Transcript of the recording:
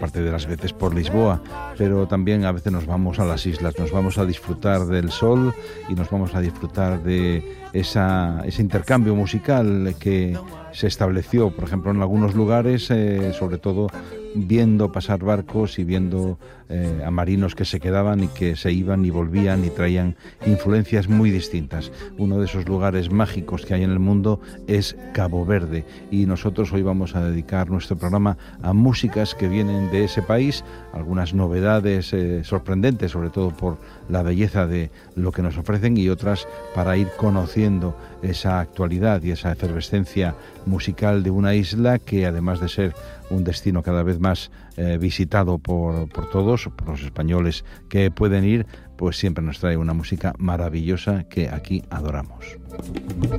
parte de las veces por Lisboa, pero también a veces nos vamos a las islas, nos vamos a disfrutar del sol y nos vamos a disfrutar de ese intercambio musical que se estableció, por ejemplo, en algunos lugares, sobre todo viendo pasar barcos y viendo a marinos que se quedaban y que se iban y volvían y traían influencias muy distintas. Uno de esos lugares mágicos que hay en el mundo es Cabo Verde, y nosotros hoy vamos a dedicar nuestro programa a músicas que vienen de ese país, algunas novedades sorprendentes, sobre todo por la belleza de lo que nos ofrecen, y otras para ir conociendo esa actualidad y esa efervescencia musical de una isla que, además de ser un destino cada vez más visitado por todos, por los españoles que pueden ir, pues siempre nos trae una música maravillosa que aquí adoramos.